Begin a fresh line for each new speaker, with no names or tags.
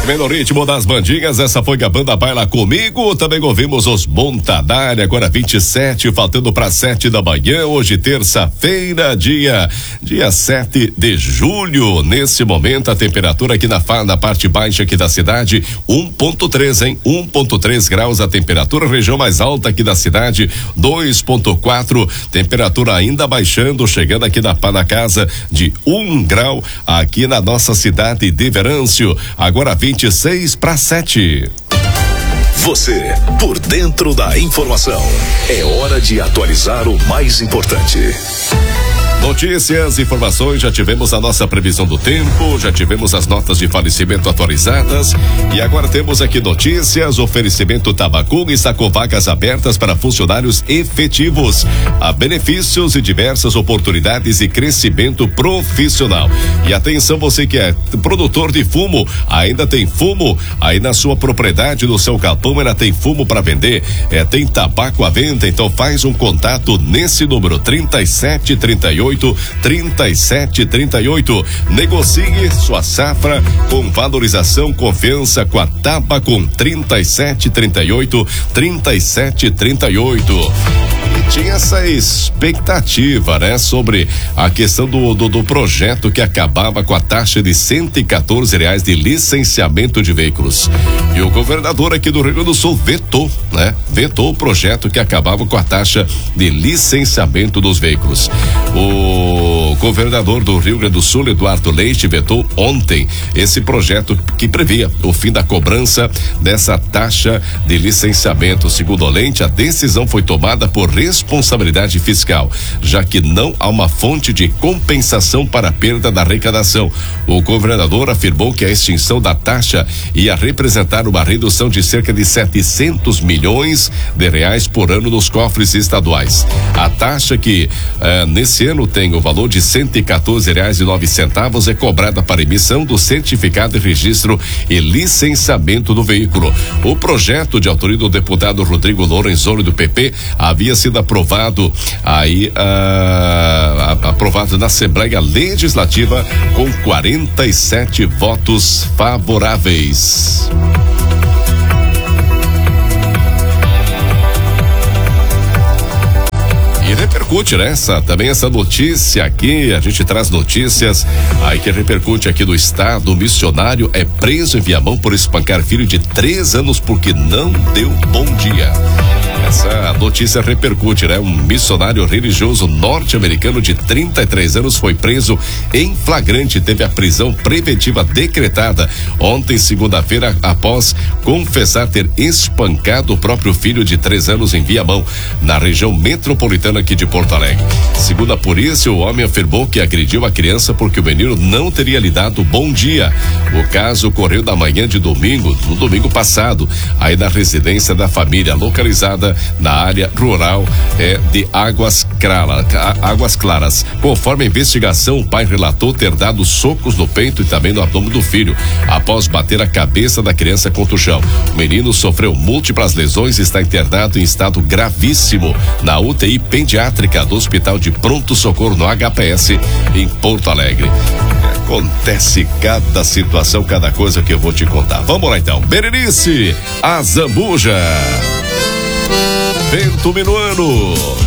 Vem no ritmo das bandinhas, essa foi a banda Baila Comigo. Também ouvimos os Montadari, agora 27, faltando para 7 da manhã, hoje terça-feira, dia 7 de julho. Nesse momento, a temperatura aqui na parte baixa aqui da cidade, 1,3, hein? 1,3 graus a temperatura, região mais alta aqui da cidade, 2,4, temperatura ainda baixando, chegando aqui na casa de 1 grau aqui na nossa cidade de Venâncio. Agora 26 para 7.
Você, por dentro da informação. É hora de atualizar o mais importante.
Notícias, informações, já tivemos a nossa previsão do tempo, já tivemos as notas de falecimento atualizadas e agora temos aqui notícias, oferecimento Tabacuga está com vagas abertas para funcionários efetivos. Há benefícios e diversas oportunidades e crescimento profissional. E atenção, você que é produtor de fumo, ainda tem fumo aí na sua propriedade, no seu galpão, ainda tem fumo para vender, tem tabaco à venda, então faz um contato nesse número 3738. Negocie sua safra com valorização, confiança com a Tabacum 3738. E tinha essa expectativa, né? Sobre a questão do projeto que acabava com a taxa de R$114 de licenciamento de veículos. E o governador aqui do Rio Grande do Sul vetou, né? Vetou o projeto que acabava com a taxa de licenciamento dos veículos. O governador do Rio Grande do Sul, Eduardo Leite, vetou ontem esse projeto que previa o fim da cobrança dessa taxa de licenciamento. Segundo o Leite, a decisão foi tomada por responsabilidade fiscal, já que não há uma fonte de compensação para a perda da arrecadação. O governador afirmou que a extinção da taxa ia representar uma redução de cerca de R$700 milhões por ano nos cofres estaduais. A taxa que nesse ano tem o valor de R$114,09 é cobrada para emissão do certificado de registro e licenciamento do veículo. O projeto de autoria do deputado Rodrigo Lorenzoni do PP havia sido aprovado aprovado na Assembleia Legislativa com 47 votos favoráveis. E repercute, né? Também essa notícia aqui, a gente traz notícias aí que repercute aqui do estado. O missionário é preso em Viamão por espancar filho de 3 anos porque não deu bom dia. Essa notícia repercute, né? Um missionário religioso norte-americano de 33 anos foi preso em flagrante, teve a prisão preventiva decretada ontem, segunda-feira, após confessar ter espancado o próprio filho de 3 anos em Viamão, na região metropolitana aqui de Porto Alegre. Segundo a polícia, o homem afirmou que agrediu a criança porque o menino não teria lhe dado bom dia. O caso ocorreu na manhã de domingo, no domingo passado, aí na residência da família, localizada na área rural de Águas Claras. Conforme a investigação, o pai relatou ter dado socos no peito e também no abdômen do filho, após bater a cabeça da criança contra o chão. O menino sofreu múltiplas lesões e está internado em estado gravíssimo na UTI pediátrica do Hospital de Pronto Socorro no HPS em Porto Alegre. Acontece cada situação, cada coisa que eu vou te contar. Vamos lá então. Berenice, a Zambuja. Vento Minuano.